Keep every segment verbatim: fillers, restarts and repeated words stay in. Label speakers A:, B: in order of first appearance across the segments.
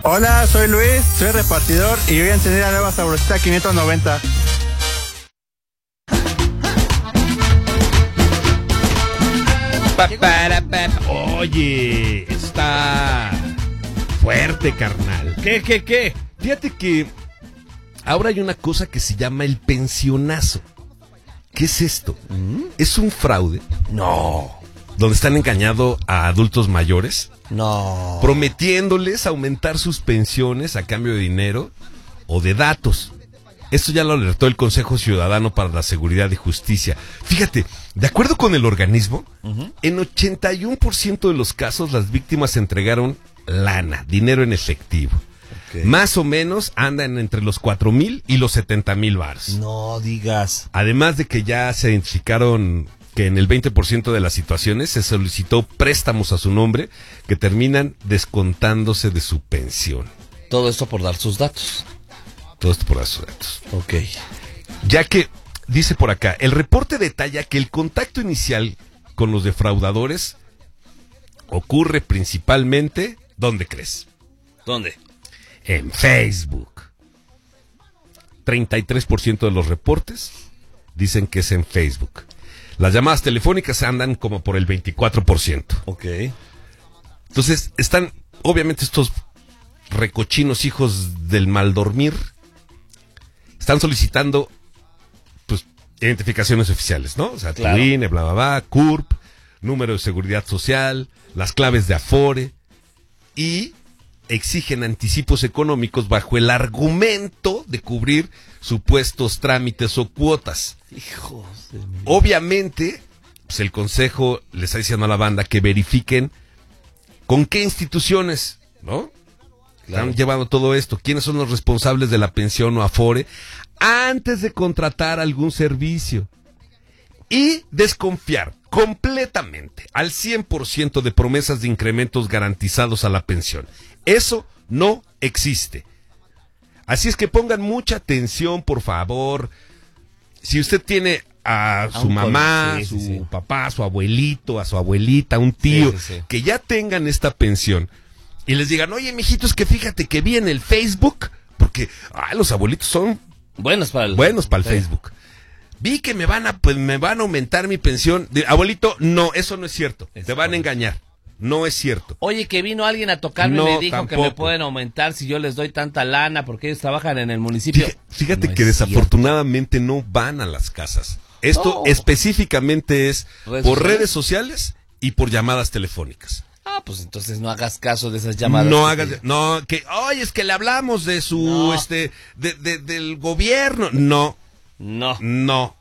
A: Hola, soy Luis, soy repartidor y voy a encender la nueva Sabrosita quinientos noventa.
B: Pa, para, pa, pa. Oye, está fuerte, carnal. ¿Qué, qué, qué? Fíjate que ahora hay una cosa que se llama el pensionazo. ¿Qué es esto? ¿Mm? Es un fraude.
C: No.
B: Donde están engañando a adultos mayores.
C: No.
B: Prometiéndoles aumentar sus pensiones a cambio de dinero o de datos. Esto ya lo alertó el Consejo Ciudadano para la Seguridad y Justicia. Fíjate, de acuerdo con el organismo, uh-huh. en ochenta y uno por ciento de los casos las víctimas entregaron lana, dinero en efectivo. Okay. Más o menos andan entre los cuatro mil y los setenta mil baros.
C: No digas.
B: Además de que ya se identificaron que en el veinte por ciento de las situaciones se solicitó préstamos a su nombre que terminan descontándose de su pensión.
C: Todo esto por dar sus datos.
B: Todo esto por dar sus datos.
C: Ok.
B: Ya que, dice por acá, el reporte detalla que el contacto inicial con los defraudadores ocurre principalmente, ¿dónde crees?
C: ¿Dónde?
B: En Facebook. treinta y tres por ciento de los reportes dicen que es en Facebook. Las llamadas telefónicas andan como por el veinticuatro por ciento.
C: Ok.
B: Entonces, están, obviamente, estos recochinos hijos del mal dormir, están solicitando, pues, identificaciones oficiales, ¿no? O sea, claro. Tu I N E, bla, bla, bla, C U R P, número de seguridad social, las claves de Afore, y exigen anticipos económicos bajo el argumento de cubrir supuestos trámites o cuotas.
C: Hijos de mí.
B: Obviamente, pues el consejo le está diciendo a la banda que verifiquen con qué instituciones, ¿no? Claro. Están llevando todo esto, quiénes son los responsables de la pensión o Afore antes de contratar algún servicio. Y desconfiar completamente al cien por ciento de promesas de incrementos garantizados a la pensión. Eso no existe. Así es que pongan mucha atención, por favor. Si usted tiene a su a mamá, sí, su sí, sí. papá, a su abuelito, a su abuelita, un tío, sí, sí, sí. que ya tengan esta pensión y les digan, oye, mijitos, que fíjate que vi en el Facebook, porque ah, los abuelitos son
C: buenos para el,
B: buenos para el sí. Facebook. Vi que me van a pues me van a aumentar mi pensión. De, abuelito, no, eso no es cierto. Es Te van a engañar. No es cierto.
C: Oye, que vino alguien a tocarme no, y me dijo tampoco. Que me pueden aumentar si yo les doy tanta lana porque ellos trabajan en el municipio.
B: Fíjate, fíjate no que desafortunadamente cierto. No van a las casas. Esto no. específicamente es ¿Redes por sociales? Redes sociales y por llamadas telefónicas.
C: Ah, pues entonces no hagas caso de esas llamadas.
B: No hagas, te... no, que, oye, es que le hablamos de su, no. este, de, de, del gobierno. No.
C: No.
B: No.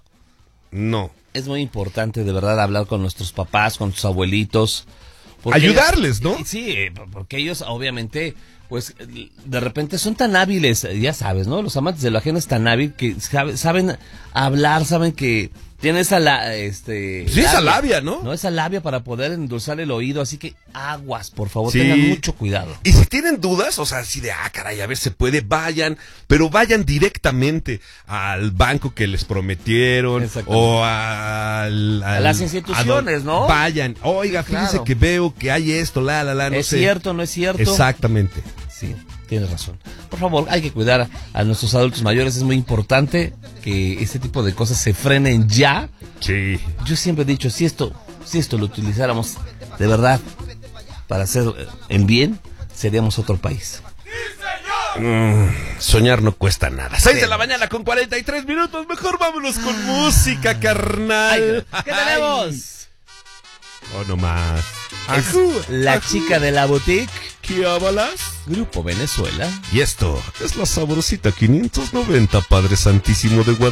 B: No.
C: Es muy importante de verdad hablar con nuestros papás, con sus abuelitos.
B: Ayudarles,
C: ellos,
B: ¿no?
C: Sí, porque ellos obviamente, pues, de repente son tan hábiles, ya sabes, ¿no? Los amantes de lo ajeno es tan hábil que sabe, saben hablar, saben que tienen esa, la, este...
B: Sí, labia, esa labia, ¿no?
C: No, esa labia para poder endulzar el oído, así que aguas, por favor, sí. tengan mucho cuidado.
B: Y si tienen dudas, o sea, así de, ah, caray, a ver, se puede, vayan, pero vayan directamente al banco que les prometieron, o al, al,
C: a las instituciones, a
B: ¿no? Vayan, oiga, fíjese claro. que veo que hay esto, la, la, la, no
C: ¿Es
B: sé.
C: cierto, no es cierto?
B: Exactamente.
C: Sí. Tienes razón. Por favor, hay que cuidar a nuestros adultos mayores. Es muy importante que este tipo de cosas se frenen ya.
B: Sí.
C: Yo siempre he dicho, si esto, si esto lo utilizáramos de verdad para hacer el bien, seríamos otro país.
B: ¡Sí, señor! Mm, soñar no cuesta nada. Seis sí. de la mañana con cuarenta y tres minutos. Mejor vámonos con ah. música, carnal.
C: Ay, ¿qué tenemos?
B: Oh, no más.
C: Es la Ajú. chica de la boutique.
B: ¿Qué avalas?
C: Grupo Venezuela.
B: Y esto es la Sabrosita quinientos noventa, Padre Santísimo de Guadalupe.